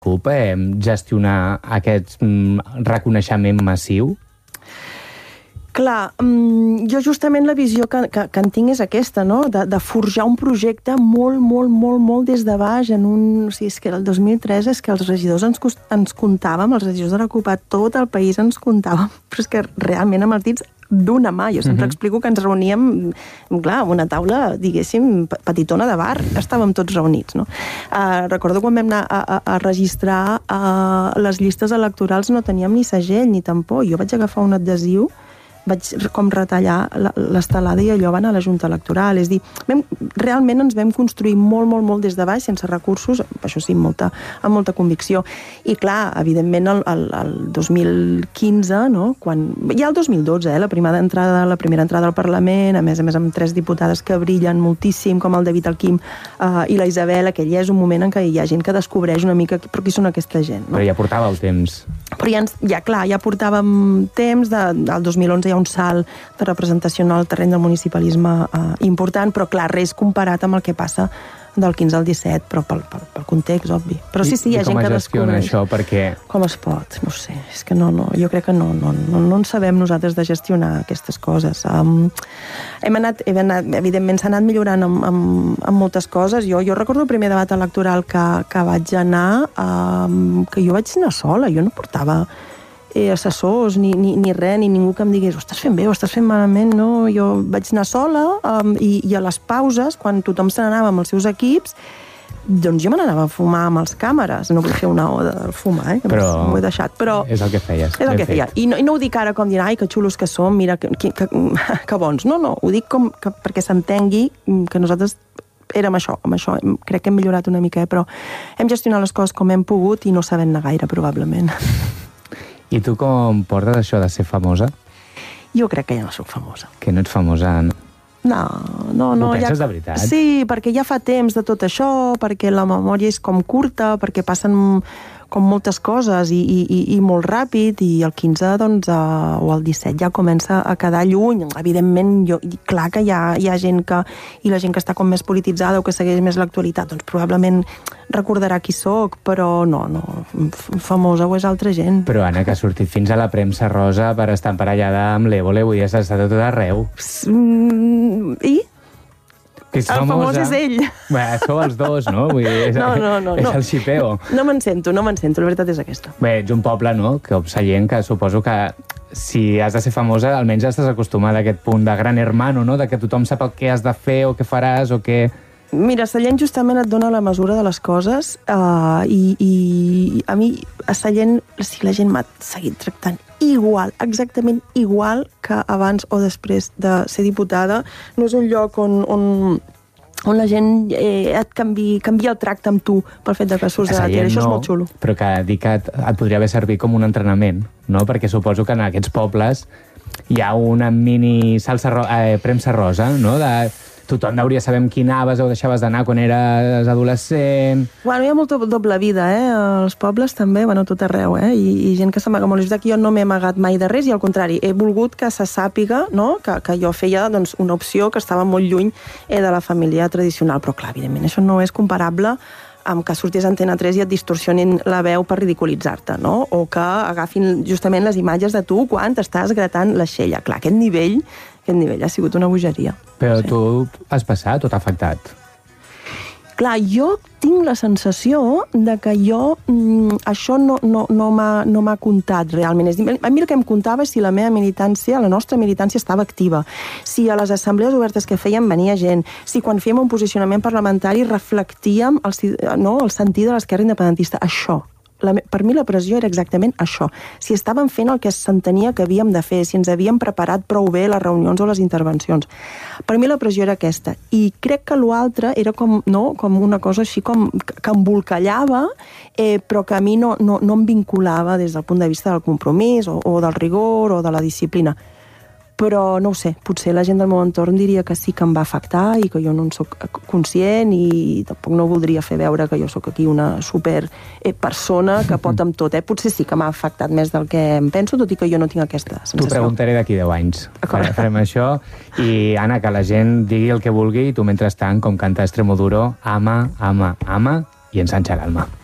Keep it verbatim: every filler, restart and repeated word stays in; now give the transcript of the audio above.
CUP eh, gestionar aquest mm, reconeixement massiu? Clar, jo justament la visió que, que, que en tinc és aquesta, no? De, de forjar un projecte molt, molt, molt, molt des de baix. En un, o sigui, és que el dos mil tres és que els regidors ens, ens comptàvem, els regidors de la CUP a tot el país ens comptàvem, però és que realment amb els dits d'una mà. Jo sempre uh-huh. explico que ens reuníem, clar, amb una taula, diguéssim, petitona de bar, estàvem tots reunits, no? Uh, recordo quan vam anar a, a, a registrar uh, les llistes electorals, no teníem ni segell ni tampó. Jo vaig agafar un adhesiu, vaig com retallar l'estelada i allò va anar a la Junta Electoral. És dir, vam, realment ens vam construir molt, molt, molt des de baix, sense recursos, això sí, amb molta, amb molta convicció. I clar, evidentment, el, el, el dos mil quinze, no? Quan, ja el dos mil dotze, eh? la, primera entrada, la primera entrada al Parlament, a més a més amb tres diputades que brillen moltíssim, com el David Alquim uh, i la Isabel, aquell ja és un moment en què hi ha gent que descobreix una mica però qui són aquesta gent. No? Però ja portàveu temps. Però ja, ja, clar, ja portàvem temps, de, del dos mil onze hi ha un salt de representació en el terreny del municipalisme eh, important, però clar, res comparat amb el que passa del quinze al disset, però pel, pel, pel context, obvi. Però sí, sí, hi ha gent que descobreix. Això, perquè... Com es pot? No sé, és que no, no, jo crec que no, no, no, no en sabem nosaltres de gestionar aquestes coses. Um, hem anat, hem anat, evidentment s'ha anat millorant amb, amb, amb moltes coses. Jo, jo recordo el primer debat electoral que, que vaig anar, um, que jo vaig anar sola, jo no portava eh, assessors, ni, ni, ni res, ni ningú que em digués ho estàs fent bé, ho estàs fent malament, no? Jo vaig anar sola um, i, i a les pauses, quan tothom se n'anava amb els seus equips, doncs jo me n'anava a fumar amb els càmeres. No vull fer una oda del fumar, eh? Que però m'ho he deixat. Però és el que feies. És el que feia. I no, I no ho dic ara com dir, ai, que xulos que som, mira, que, que, que, que bons. No, no, ho dic com que, perquè s'entengui que nosaltres érem això, amb això. Crec que hem millorat una mica, eh? Però hem gestionat les coses com hem pogut i no sabem-ne gaire, probablement. I tu com portes això de ser famosa? Jo crec que ja no soc famosa. Que no ets famosa, no? No, no, no. Ho penses ja... de veritat? Sí, perquè ja fa temps de tot això, perquè la memòria és com curta, perquè passen com moltes coses i, i, i molt ràpid, i el quinze doncs, uh, o el disset ja comença a quedar lluny. Evidentment, jo, clar que hi ha, hi ha gent que, i la gent que està com més polititzada o que segueix més l'actualitat, doncs probablement recordarà qui sóc, però no, no, famosa ho és altra gent. Però, Anna, que ha sortit fins a la premsa rosa per estar emparellada amb l'Évole, vull dir, has estat a tot arreu. Mm, I? Que és el famós és ell. Bé, sou els dos, no? Vull dir, és, no, no, no, és no. el xipeo. No me'n sento, no me'n sento, la veritat és aquesta. Bé, ets un poble, no?, que Sallent, que suposo que si has de ser famosa, almenys ja estàs acostumada a aquest punt de gran hermano, no?, de que tothom sap el que has de fer o què faràs o què... Mira, Sallent justament et dona la mesura de les coses uh, i, i a mi a Sallent, si la gent m'ha seguit tractant igual, exactament igual que abans o després de ser diputada, no és un lloc on, on, on la gent eh, et canvi, canvia el tracte amb tu pel fet de que surts de la tele. Això no, és molt xulo. Però que dic que et, et podria haver servit com un entrenament, no? Perquè suposo que en aquests pobles hi ha una mini salsa ro eh, premsa rosa, no?, de... Tothom hauria de saber amb qui anaves o deixaves d'anar quan eres adolescent. Bueno, hi ha molta doble vida, eh? Els pobles també, bueno, tot arreu, eh? I, i gent que s'amaga molt. És que jo no m'he amagat mai de res i al contrari, he volgut que se sàpiga, no?, que, que jo feia doncs, una opció que estava molt lluny eh, de la família tradicional. Però clar, evidentment, això no és comparable amb que sortis a Antena tres i et distorsionin la veu per ridiculitzar-te, no? O que agafin justament les imatges de tu quan t'estàs gratant l'aixella. Clar, aquest nivell, aquest nivell ha sigut una bogeria. Però sí. Tu has passat o t'ha afectat? Clar, jo tinc la sensació de que jo mm, això no, no, no m'ha no m'ha comptat realment. És dir, a mi el que em comptava és si la meva militància, la nostra militància estava activa, si a les assemblees obertes que fèiem venia gent, si quan fèiem un posicionament parlamentari reflectíem el, no, el sentit de l'esquerra independentista. Això. La, per mi la pressió era exactament això. Si estàvem fent el que s'entenia que havíem de fer, si ens havíem preparat prou bé les reunions o les intervencions. Per mi la pressió era aquesta. I crec que l'altre era com, no, com una cosa així com que embolcallava, eh, però que a mi no, no, no em vinculava des del punt de vista del compromís o, o del rigor o de la disciplina. Però no ho sé, potser la gent del meu entorn diria que sí que em va afectar i que jo no en soc conscient i tampoc no voldria fer veure que jo sóc aquí una super persona que pot amb tot, eh? Potser sí que m'ha afectat més del que em penso, tot i que jo no tinc aquesta sensació. T'ho preguntaré d'aquí deu anys. Farem això. I, Anna, que la gent digui el que vulgui i tu, mentrestant, com canta Extremoduro, ama, ama, ama i ensanxa l'alma.